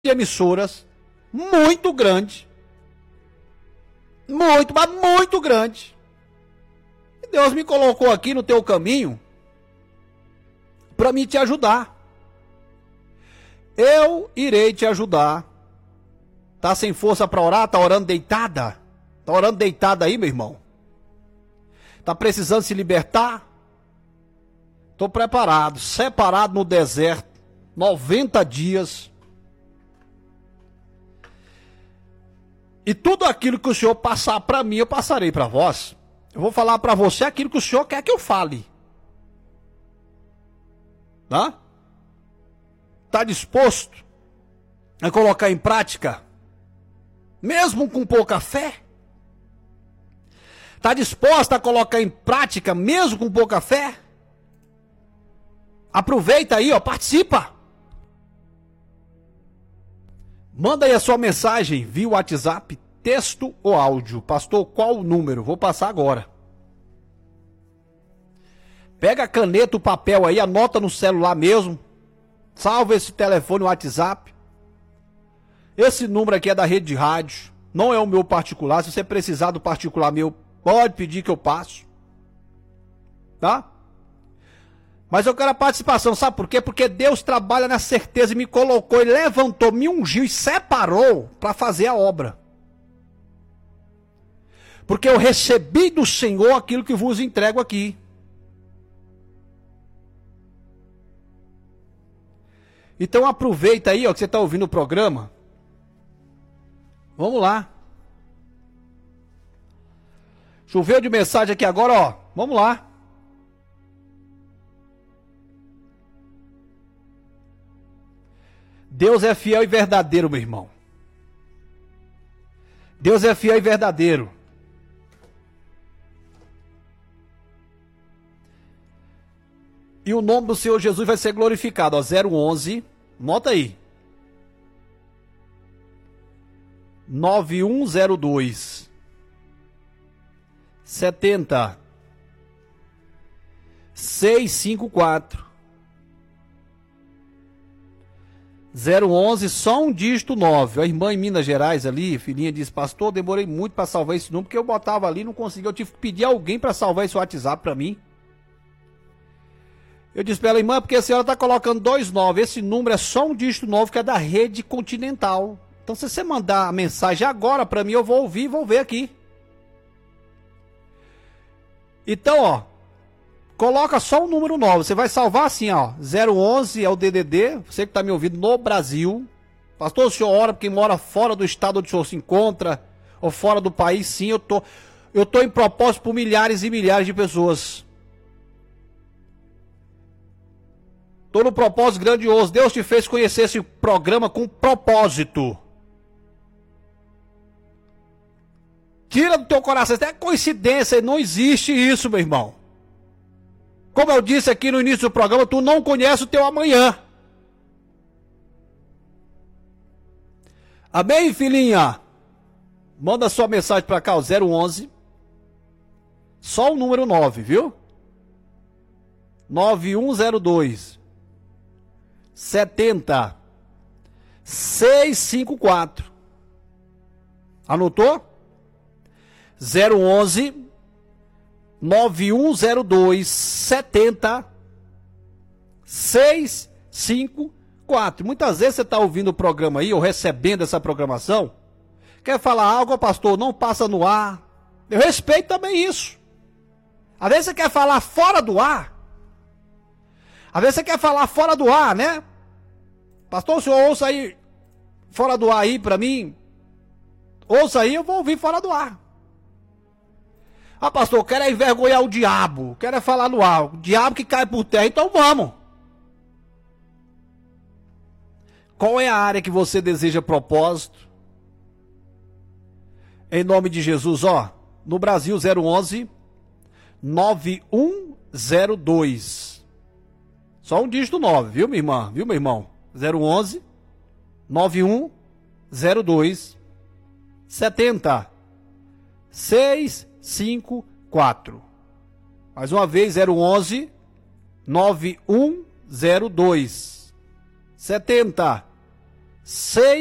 emissoras muito grande. Muito, mas muito grande. E Deus me colocou aqui no teu caminho para me te ajudar. Eu irei te ajudar. Tá sem força para orar? Tá orando deitada? Tá orando deitada aí, meu irmão? Tá precisando se libertar? Tô preparado, separado no deserto, 90 dias. E tudo aquilo que o Senhor passar para mim, eu passarei para vós. Eu vou falar para você aquilo que o Senhor quer que eu fale. Tá? Tá disposto a colocar em prática? Mesmo com pouca fé? Está disposta a colocar em prática mesmo com pouca fé? Aproveita aí, ó, participa. Manda aí a sua mensagem via WhatsApp, texto ou áudio. Pastor, qual o número? Vou passar agora. Pega a caneta, o papel aí, anota no celular mesmo. Salva esse telefone, o WhatsApp. Esse número aqui é da rede de rádio, não é o meu particular. Se você precisar do particular meu, pode pedir que eu passo. Tá? Mas eu quero a participação, sabe por quê? Porque Deus trabalha na certeza e me colocou, e levantou, me ungiu e separou para fazer a obra. Porque eu recebi do Senhor aquilo que vos entrego aqui. Então aproveita aí, ó, que você está ouvindo o programa. Vamos lá. Choveu de mensagem aqui agora, ó. Vamos lá. Deus é fiel e verdadeiro, meu irmão. Deus é fiel e verdadeiro. E o nome do Senhor Jesus vai ser glorificado, ó. 011, nota aí. 9102 70 654 011, só um dígito 9. A irmã em Minas Gerais ali, filhinha, disse: pastor, demorei muito para salvar esse número, porque eu botava ali, não consegui, eu tive que pedir alguém para salvar esse WhatsApp para mim. Eu disse para ela: irmã, porque a senhora está colocando 29, esse número é só um dígito 9, que é da rede continental. Então se você mandar a mensagem agora para mim, eu vou ouvir e vou ver aqui. Então, ó, coloca só o número 9, você vai salvar assim, ó, 011 é o DDD, você que está me ouvindo no Brasil. Pastor, o senhor ora porque mora fora do estado onde o senhor se encontra, ou fora do país? Sim, eu tô em propósito por milhares e milhares de pessoas. Tô no propósito grandioso. Deus te fez conhecer esse programa com propósito. Tira do teu coração, isso é coincidência, não existe isso, meu irmão. Como eu disse aqui no início do programa, tu não conhece o teu amanhã. Amém, filhinha? Manda sua mensagem para cá, o 011. Só o número 9, viu? 9102 70 654. Anotou? 011 9102 70 654. Muitas vezes você está ouvindo o programa aí, ou recebendo essa programação, quer falar algo, pastor, não passa no ar. Eu respeito também isso. Às vezes você quer falar fora do ar. Às vezes você quer falar fora do ar, né? Pastor, o senhor ouça aí fora do ar aí para mim. Ouça aí, eu vou ouvir fora do ar. Ah, pastor, eu quero é envergonhar o diabo. Quero é falar no ar. O diabo que cai por terra, então vamos. Qual é a área que você deseja propósito? Em nome de Jesus, ó. No Brasil, 011 9102. Só um dígito 9, viu, minha irmã? Viu, meu irmão? 011 9102 70 654. Mais uma vez, 011 9102 70 6